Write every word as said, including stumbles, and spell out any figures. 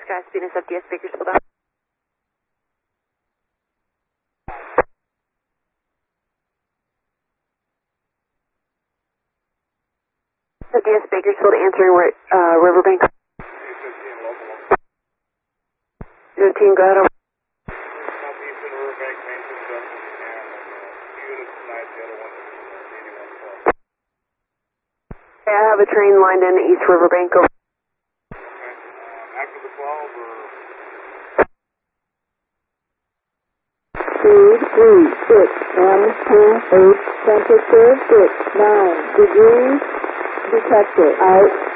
Sky Speedness F D S Bakersfield. F D S Bakersfield answering uh, Riverbank. fifteen, go ahead. Okay, I have a train lined in East Riverbank. Over. After the twelve or? Two, three, six, one, two, eight, temperature six, nine degrees, detector out.